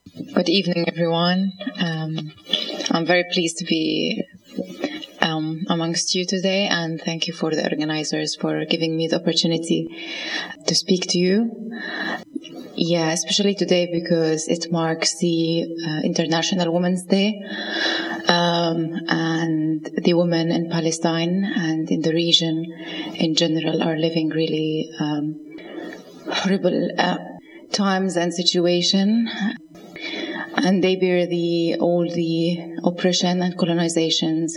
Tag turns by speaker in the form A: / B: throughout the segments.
A: Good evening, everyone. I'm very pleased to be amongst you today, and thank you for the organizers for giving me the opportunity to speak to you. Yeah, especially today because it marks the International Women's Day, and the women in Palestine and in the region in general are living really horrible times and situation. And they bear all the oppression and colonizations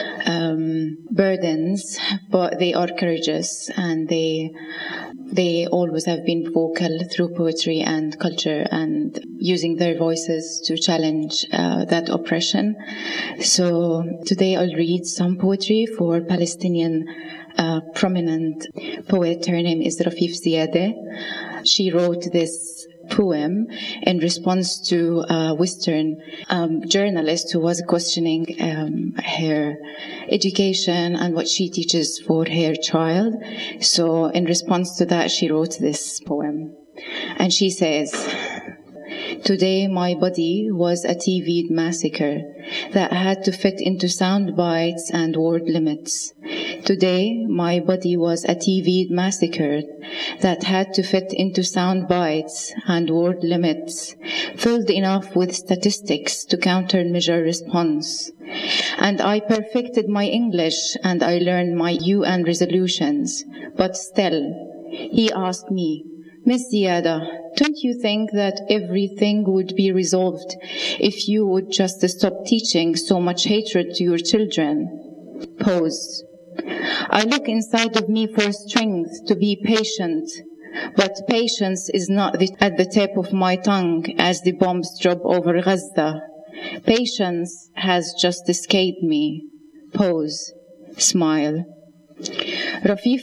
A: burdens, but they are courageous, and they always have been vocal through poetry and culture and using their voices to challenge that oppression. So today I'll read some poetry for Palestinian prominent poet. Her name is Rafeef Ziadah. She wrote this poem in response to a Western journalist who was questioning her education and what she teaches for her child. So in response to that, she wrote this poem. And she says, "Today my body was a TV'd massacre that had to fit into sound bites and word limits. Today my body was a TV'd massacre that had to fit into sound bites and word limits, filled enough with statistics to countermeasure response. And I perfected my English and I learned my UN resolutions. But still, he asked me, 'Miss Ziadah, don't you think that everything would be resolved if you would just stop teaching so much hatred to your children?' Pause. I look inside of me for strength to be patient, but patience is not at the tip of my tongue as the bombs drop over Gaza. Patience has just escaped me. Pause. Smile. Rafeef,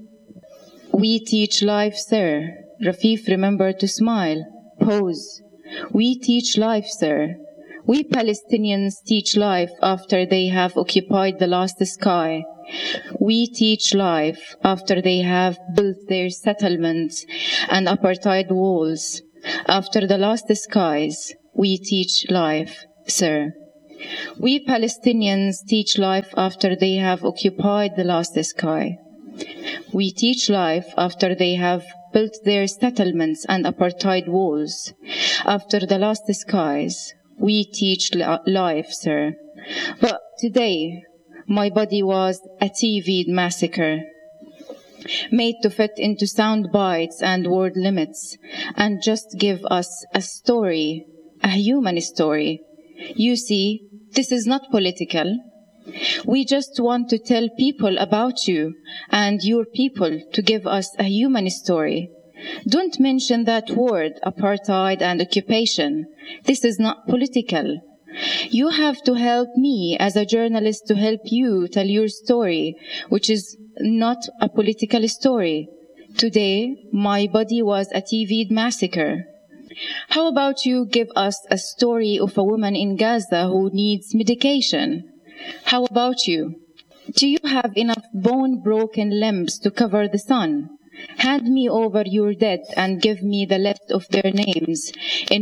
A: we teach life, sir. Rafeef, remember to smile. Pause. We teach life, sir. We Palestinians teach life after they have occupied the last sky. We teach life after they have built their settlements and apartheid walls. After the last skies, we teach life, sir. We Palestinians teach life after they have occupied the last sky. We teach life after they have built their settlements and apartheid walls. After the last skies, we teach life, sir. But today, my body was a TV'd massacre, made to fit into sound bites and word limits, and just give us a story, a human story. You see, this is not political. We just want to tell people about you and your people to give us a human story. Don't mention that word, apartheid and occupation. This is not political. You have to help me as a journalist to help you tell your story, which is not a political story. Today, my body was a TV'd massacre. How about you give us a story of a woman in Gaza who needs medication? How about you? Do you have enough bone-broken limbs to cover the sun? Hand me over your dead and give me the list of their names in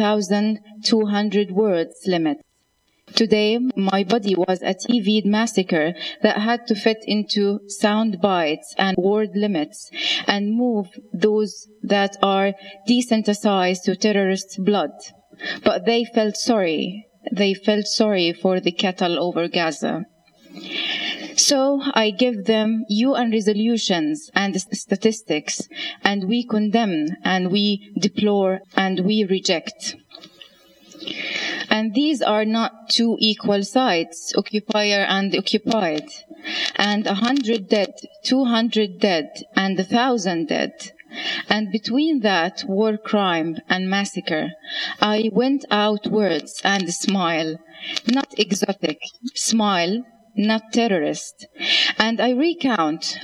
A: 1,200 words limit. Today, my body was a TV'd massacre that had to fit into sound bites and word limits and move those that are desensitized to terrorists' blood. But they felt sorry. They felt sorry for the cattle over Gaza. So I give them UN resolutions and statistics, and we condemn, and we deplore, and we reject. And these are not two equal sides, occupier and occupied, and 100 dead, 200 dead, and 1,000 dead. And between that war crime and massacre, I went outwards and smile, not exotic, smile, not terrorist. And I recount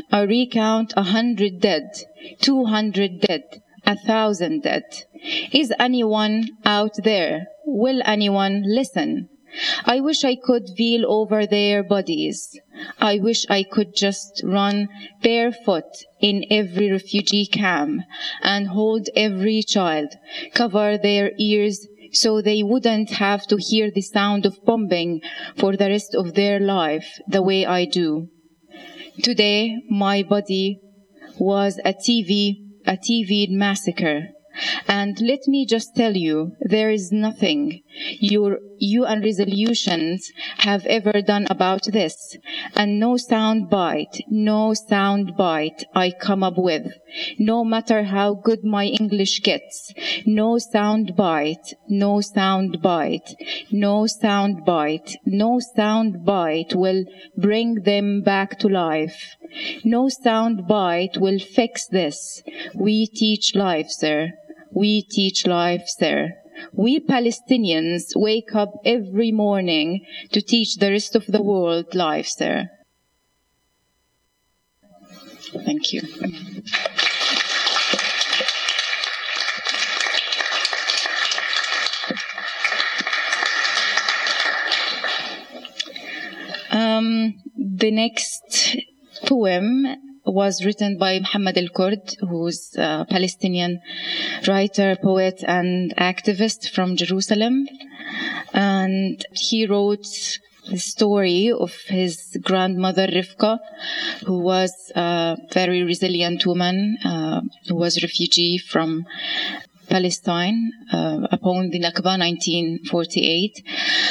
A: 100 dead, 200 dead, 1,000 dead. Is anyone out there? Will anyone listen? I wish I could feel over their bodies. I wish I could just run barefoot in every refugee camp and hold every child, cover their ears, so they wouldn't have to hear the sound of bombing for the rest of their life the way I do. Today, my body was a TV massacre. And let me just tell you, there is nothing your UN resolutions have ever done about this, and no sound bite I come up with, no matter how good my English gets, no sound bite will bring them back to life. No sound bite will fix this. We teach life, sir. We teach life, sir. We Palestinians wake up every morning to teach the rest of the world life, sir. Thank you. The next poem was written by Muhammad al-Kurd, who's a Palestinian writer, poet, and activist from Jerusalem. And he wrote the story of his grandmother, Rivka, who was a very resilient woman, who was a refugee from Palestine upon the Nakba 1948.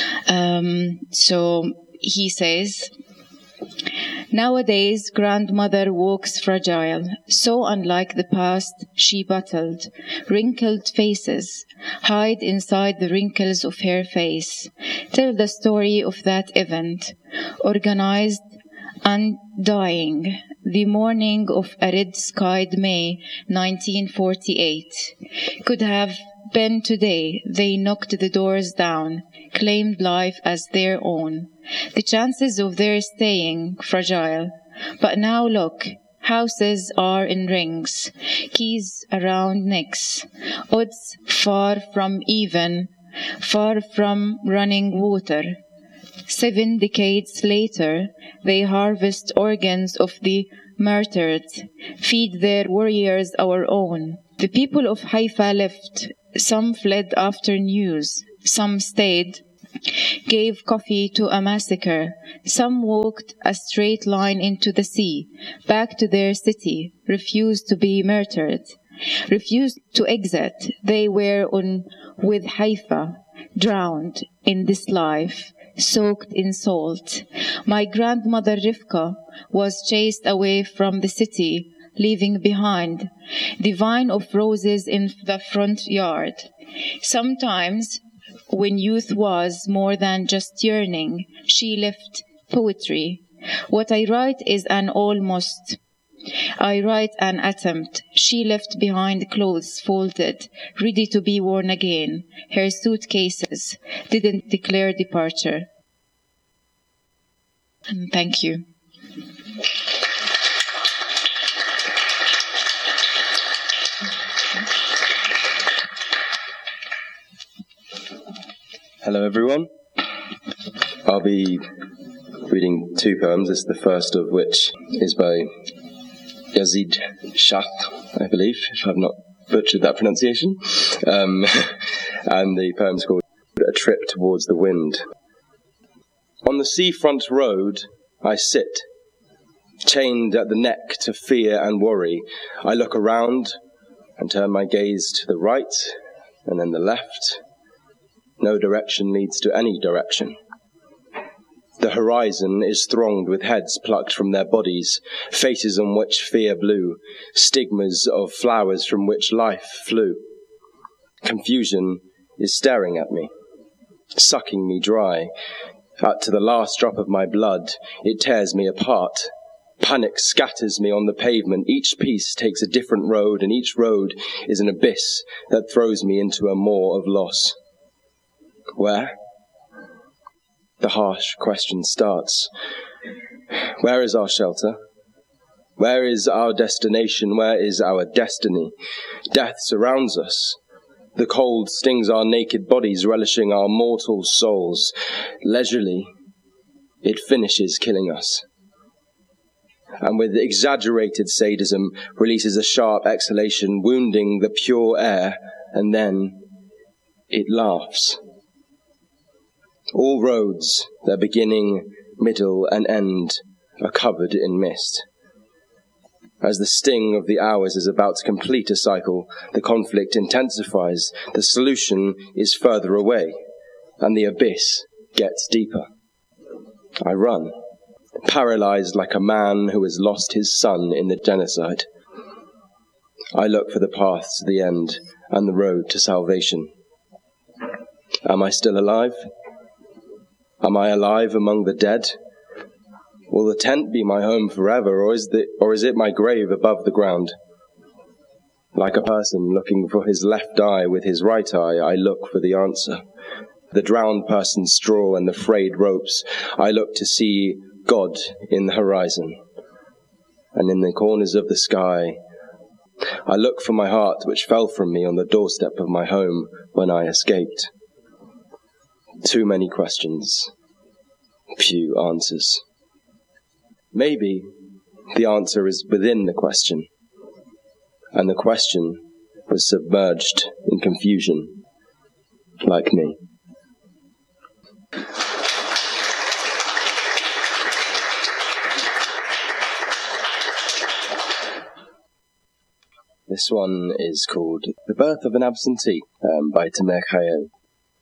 A: So he says, nowadays, grandmother walks fragile, so unlike the past she battled. Wrinkled faces hide inside the wrinkles of her face. Tell the story of that event, organized, undying, the morning of a red-skied May 1948. Could have been today. They knocked the doors down, claimed life as their own. The chances of their staying fragile. But now look, houses are in rings, keys around necks, odds far from even, far from running water. 7 decades later, they harvest organs of the martyred, feed their warriors our own. The people of Haifa left. Some fled after news. Some stayed, gave coffee to a massacre. Some walked a straight line into the sea, back to their city, refused to be murdered, refused to exit. They were on with Haifa, drowned in this life, soaked in salt. My grandmother Rivka was chased away from the city, leaving behind the vine of roses in the front yard. Sometimes, when youth was more than just yearning, she left poetry. What I write is an almost. I write an attempt. She left behind clothes folded, ready to be worn again. Her suitcases didn't declare departure. And thank you.
B: Hello everyone. I'll be reading 2 poems. This is the first of which is by Yazid Shah, I believe, if I've not butchered that pronunciation. And the poem's called A Trip Towards the Wind. On the seafront road I sit, chained at the neck to fear and worry. I look around and turn my gaze to the right and then the left. No direction leads to any direction. The horizon is thronged with heads plucked from their bodies, faces on which fear blew, stigmas of flowers from which life flew. Confusion is staring at me, sucking me dry. Up to the last drop of my blood, it tears me apart. Panic scatters me on the pavement. Each piece takes a different road, and each road is an abyss that throws me into a maw of loss. Where? The harsh question starts. Where is our shelter? Where is our destination? Where is our destiny? Death surrounds us. The cold stings our naked bodies, relishing our mortal souls. Leisurely, it finishes killing us. And with exaggerated sadism, releases a sharp exhalation, wounding the pure air, and then It laughs. All roads, their beginning, middle, and end, are covered in mist. As the sting of the hours is about to complete a cycle, the conflict intensifies, the solution is further away, and the abyss gets deeper. I run, paralyzed like a man who has lost his son in the genocide. I look for the path to the end and the road to salvation. Am I still alive? Am I alive among the dead? Will the tent be my home forever, or is it my grave above the ground? Like a person looking for his left eye with his right eye, I look for the answer. The drowned person's straw and the frayed ropes, I look to see God in the horizon. And in the corners of the sky, I look for my heart which fell from me on the doorstep of my home when I escaped. Too many questions, few answers. Maybe the answer is within the question, and the question was submerged in confusion, like me. This one is called The Birth of an Absentee by Tamer Khayal.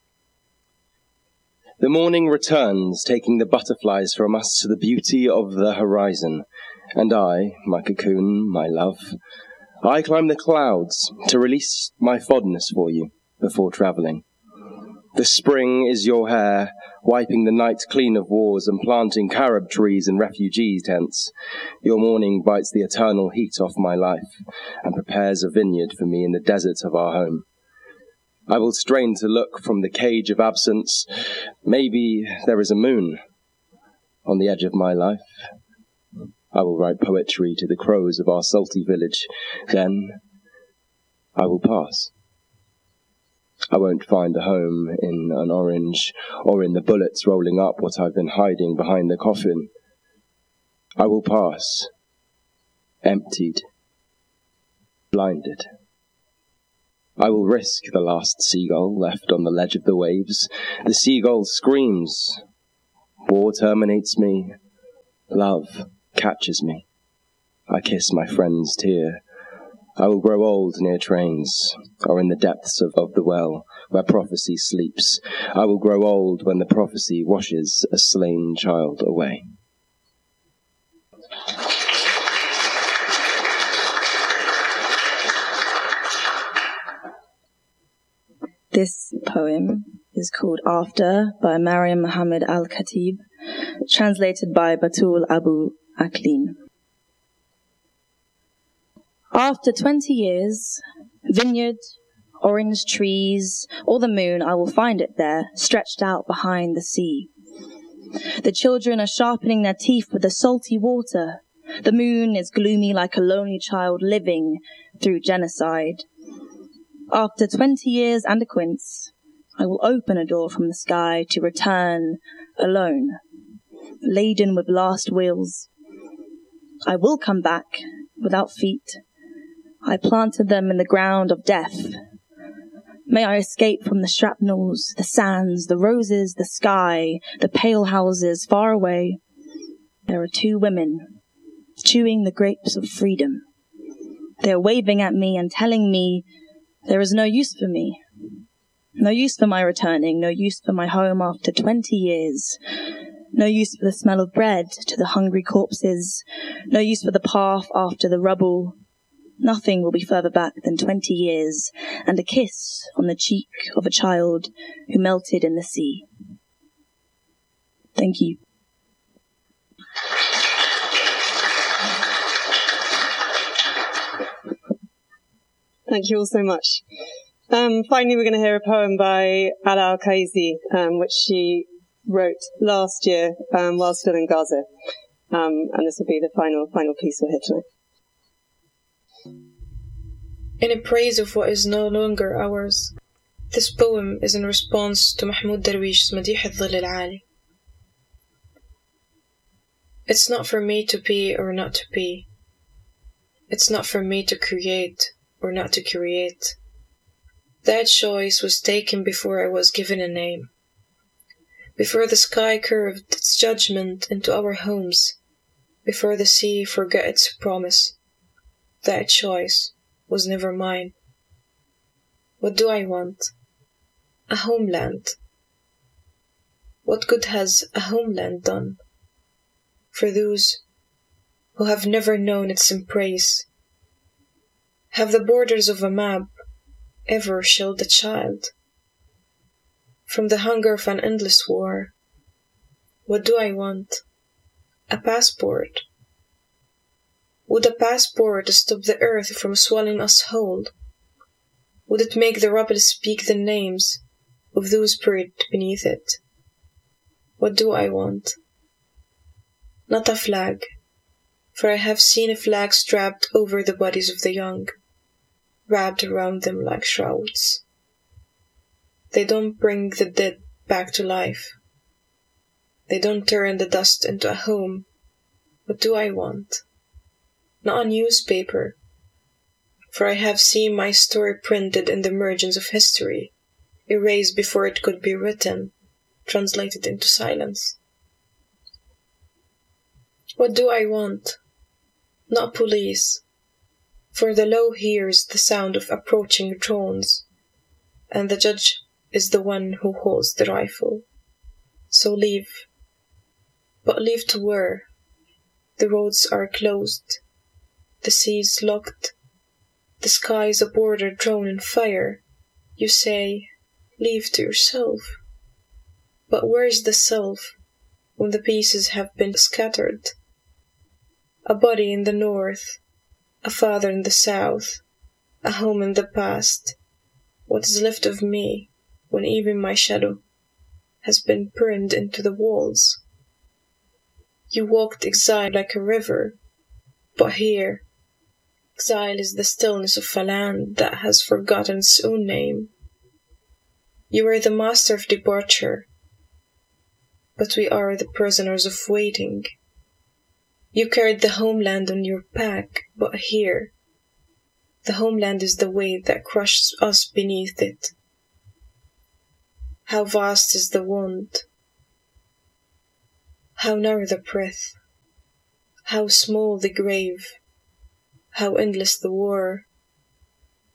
B: The morning returns, taking the butterflies from us to the beauty of the horizon. And I, my cocoon, my love, I climb the clouds to release my fondness for you before travelling. The spring is your hair, wiping the night clean of wars and planting carob trees and refugee tents. Your morning bites the eternal heat off my life and prepares a vineyard for me in the desert of our home. I will strain to look from the cage of absence. Maybe there is a moon on the edge of my life. I will write poetry to the crows of our salty village. Then I will pass. I won't find a home in an orange or in the bullets rolling up what I've been hiding behind the coffin. I will pass, emptied, blinded. I will risk the last seagull left on the ledge of the waves. The seagull screams. War terminates me. Love catches me. I kiss my friend's tear. I will grow old near trains, or in the depths of the well, where prophecy sleeps. I will grow old when the prophecy washes a slain child away.
C: This poem is called After by Mariam Mohammed Al-Khatib, translated by Batul Abu Aklin. After 20 years, vineyard, orange trees, or the moon, I will find it there, stretched out behind the sea. The children are sharpening their teeth with the salty water. The moon is gloomy like a lonely child living through genocide. After 20 years and a quince, I will open a door from the sky to return alone, laden with last wheels. I will come back without feet. I planted them in the ground of death. May I escape from the shrapnels, the sands, the roses, the sky, the pale houses far away. There are two women chewing the grapes of freedom. They are waving at me and telling me there is no use for me, no use for my returning, no use for my home after 20 years, no use for the smell of bread to the hungry corpses, no use for the path after the rubble. Nothing will be further back than 20 years and a kiss on the cheek of a child who melted in the sea. Thank you.
D: Thank you all so much. Finally, we're going to hear a poem by Ala Al-Kaizi, which she wrote last year while still in Gaza. And this will be the final piece we'll hear tonight.
E: In praise of what is no longer ours, this poem is in response to Mahmoud Darwish's Madih al-Dhil al-Ali. It's not for me to be or not to be. It's not for me to create or not to create. That choice was taken before I was given a name. Before the sky curved its judgment into our homes, before the sea forgot its promise, that choice was never mine. What do I want? A homeland. What good has a homeland done? For those who have never known its embrace, have the borders of a map ever shielded a child from the hunger of an endless war? What do I want? A passport. Would a passport stop the earth from swallowing us whole? Would it make the rapids speak the names of those buried beneath it? What do I want? Not a flag, for I have seen a flag strapped over the bodies of the young, wrapped around them like shrouds. They don't bring the dead back to life. They don't turn the dust into a home. What do I want? Not a newspaper, for I have seen my story printed in the margins of history, erased before it could be written, translated into silence. What do I want? Not police, for the law hears the sound of approaching drones, and the judge is the one who holds the rifle. So leave. But leave to where? The roads are closed, the seas locked, the sky is a border drawn in fire. You say, leave to yourself. But where is the self when the pieces have been scattered? A body in the north, a father in the south, a home in the past. What is left of me when even my shadow has been burned into the walls? You walked exile like a river, but here, exile is the stillness of a land that has forgotten its own name. You were the master of departure, but we are the prisoners of waiting. You carried the homeland on your back, but here, the homeland is the weight that crushes us beneath it. How vast is the wound, how narrow the breath, how small the grave, how endless the war.